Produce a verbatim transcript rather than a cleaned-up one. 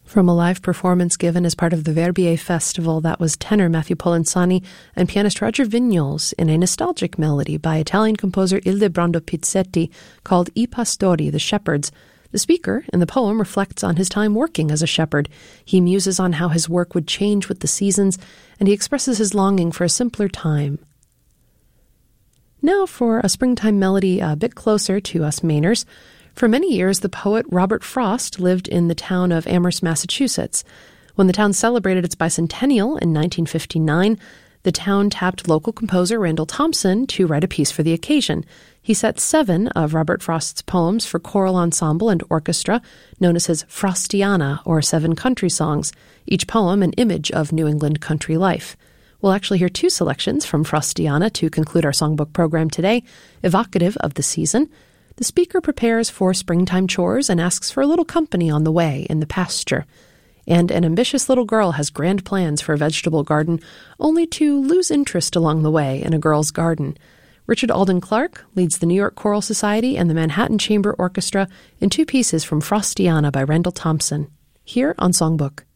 From a live performance given as part of the Verbier Festival, that was tenor Matthew Polenzani and pianist Roger Vignoles in a nostalgic melody by Italian composer Ildebrando Pizzetti called I Pastori, the Shepherds. The speaker in the poem reflects on his time working as a shepherd. He muses on how his work would change with the seasons, and he expresses his longing for a simpler time. Now for a springtime melody a bit closer to us Mainers. For many years, the poet Robert Frost lived in the town of Amherst, Massachusetts. When the town celebrated its bicentennial in nineteen fifty-nine, the town tapped local composer Randall Thompson to write a piece for the occasion. He set seven of Robert Frost's poems for choral ensemble and orchestra, known as his Frostiana, or Seven Country Songs, each poem an image of New England country life. We'll actually hear two selections from Frostiana to conclude our songbook program today, evocative of the season. The speaker prepares for springtime chores and asks for a little company on the way in the pasture. And an ambitious little girl has grand plans for a vegetable garden, only to lose interest along the way in a girl's garden. Richard Alden Clark leads the New York Choral Society and the Manhattan Chamber Orchestra in two pieces from Frostiana by Randall Thompson, here on Songbook.